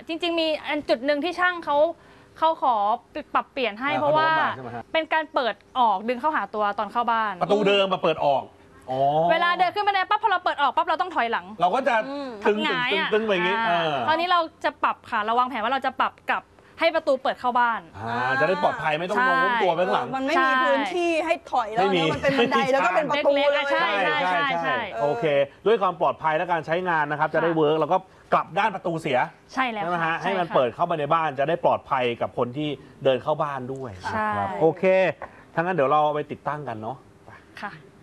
จริงๆมีจุดหนึ่งที่ช่างเขาขอปรับเปลี่ยนให้เพราะว่าเป็นการเปิดออกดึงเข้าหาตัวตอนเข้าบ้านประตูเดิมมาเปิดออกเวลาเดินขึ้นบันไดปั๊บพอเราเปิดออกปั๊บเราต้องถอยหลังเราก็จะตึงไปอย่างนี้ตอนนี้เราจะปรับค่ะเราวางแผนว่าเราจะปรับกลับให้ประตูเปิดเข้าบ้านจะได้ปลอดภัยไม่ต้องโน้มตัวไปข้างหลังมันไม่มีพื้นที่ให้ถอยแล้วมันเป็นบันไดแล้วก็เป็นประตูเลยใช่โอเคด้วยความปลอดภัยและการใช้งานนะครับจะได้เวิร์กแล้วก็กลับด้านประตูเสียใช่แล้วนะฮะให้มันเปิดเข้ามาในบ้านจะได้ปลอดภัยกับคนที่เดินเข้าบ้านด้วยนะครับโอเคทั้งนั้นเดี๋ยวเราไปติดตั้งกันเนาะค่ะ